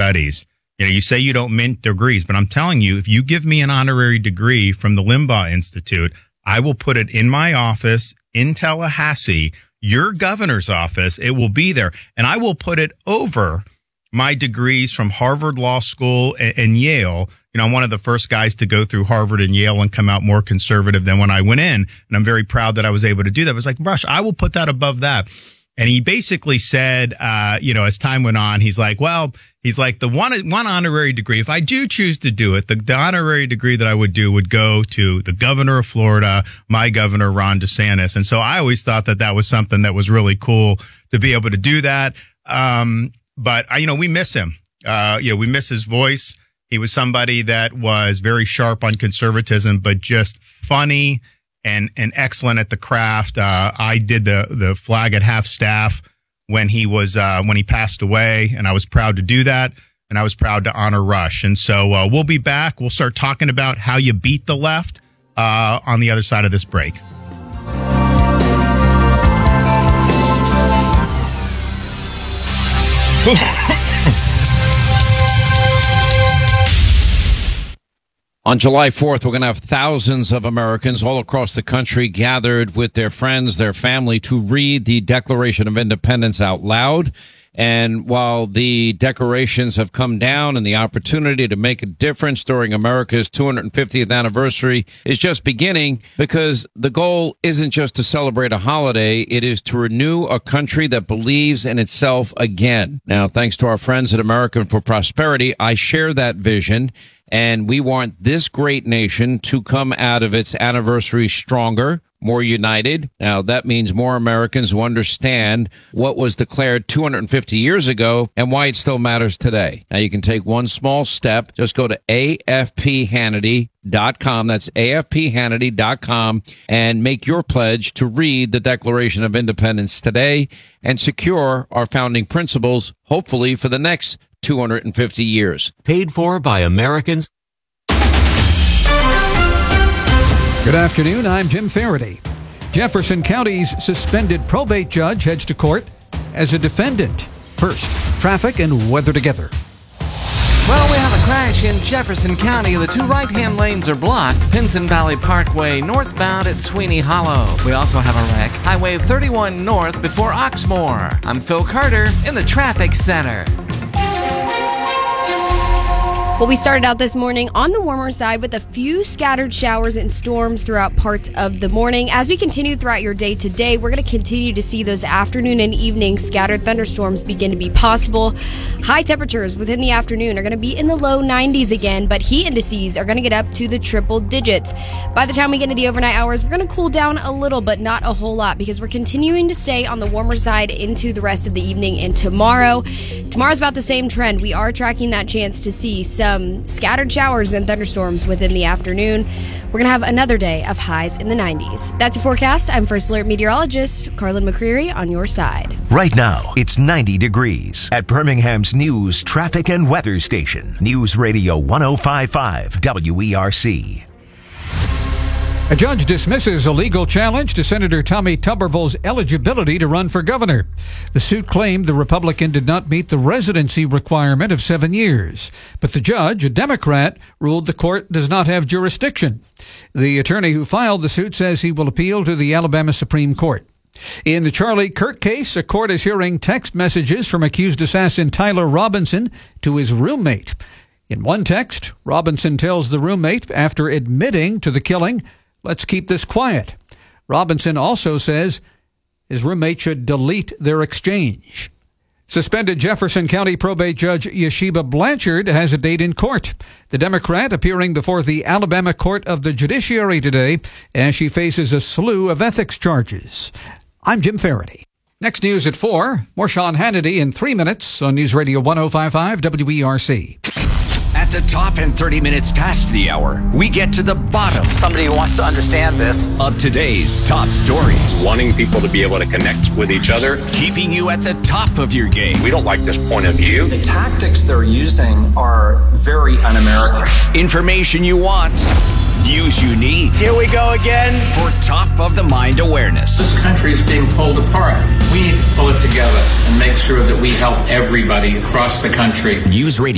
studies. You say you don't mint degrees, but I'm telling you, if you give me an honorary degree from the Limbaugh Institute, I will put it in my office in Tallahassee, your governor's office. It will be there. And I will put it over my degrees from Harvard Law School and Yale. I'm one of the first guys to go through Harvard and Yale and come out more conservative than when I went in. And I'm very proud that I was able to do that. It was like, Rush, I will put that above that. And he basically said, as time went on, he's like, the one honorary degree, if I do choose to do it, the honorary degree that I would do would go to the governor of Florida, my governor, Ron DeSantis. And so I always thought that was something that was really cool to be able to do that. But we miss him. We miss his voice. He was somebody that was very sharp on conservatism, but just funny and excellent at the craft. I did the flag at half staff when he passed away, and I was proud to do that, and I was proud to honor Rush. And so we'll be back. We'll start talking about how you beat the left on the other side of this break. On July 4th, we're going to have thousands of Americans all across the country gathered with their friends, their family, to read the Declaration of Independence out loud. And while the decorations have come down and the opportunity to make a difference during America's 250th anniversary is just beginning, because the goal isn't just to celebrate a holiday, it is to renew a country that believes in itself again. Now, thanks to our friends at American for Prosperity, I share that vision. And we want this great nation to come out of its anniversary stronger, more united. Now, that means more Americans who understand what was declared 250 years ago and why it still matters today. Now, you can take one small step. Just go to AFPHannity.com. That's AFPHannity.com and make your pledge to read the Declaration of Independence today and secure our founding principles, hopefully for the next 250 years. Paid for by Americans. Good afternoon, I'm Jim Faraday. Jefferson County's suspended probate judge heads to court as a defendant. First, traffic and weather together. Well, we have a crash in Jefferson County. The two right-hand lanes are blocked. Pinson Valley Parkway northbound at Sweeney Hollow. We also have a wreck. Highway 31 north before Oxmoor. I'm Phil Carter in the Traffic Center. Well, we started out this morning on the warmer side with a few scattered showers and storms throughout parts of the morning. As we continue throughout your day today, we're going to continue to see those afternoon and evening scattered thunderstorms begin to be possible. High temperatures within the afternoon are going to be in the low 90s again, but heat indices are going to get up to the triple digits. By the time we get into the overnight hours, we're going to cool down a little, but not a whole lot, because we're continuing to stay on the warmer side into the rest of the evening and tomorrow. Tomorrow's about the same trend. We are tracking that chance to see some scattered showers and thunderstorms within the afternoon. We're going to have another day of highs in the 90s. That's your forecast. I'm First Alert meteorologist Carlin McCreary on your side. Right now, it's 90 degrees at Birmingham's news, traffic, and weather station. News Radio 105.5 WERC. A judge dismisses a legal challenge to Senator Tommy Tuberville's eligibility to run for governor. The suit claimed the Republican did not meet the residency requirement of 7 years. But the judge, a Democrat, ruled the court does not have jurisdiction. The attorney who filed the suit says he will appeal to the Alabama Supreme Court. In the Charlie Kirk case, a court is hearing text messages from accused assassin Tyler Robinson to his roommate. In one text, Robinson tells the roommate, after admitting to the killing, "Let's keep this quiet." Robinson also says his roommate should delete their exchange. Suspended Jefferson County probate judge Yeshiba Blanchard has a date in court. The Democrat appearing before the Alabama Court of the Judiciary today as she faces a slew of ethics charges. I'm Jim Faraday. Next news at 4, more Sean Hannity in 3 minutes on News Radio 105.5 WERC. At the top and 30 minutes past the hour, we get to the bottom. Somebody who wants to understand this. Of today's top stories. Wanting people to be able to connect with each other. Keeping you at the top of your game. We don't like this point of view. The tactics they're using are very un-American. Information you want. News you need. Here we go again. For top of the mind awareness. This country is being pulled apart. We need to pull it together and make sure that we help everybody across the country. News Radio.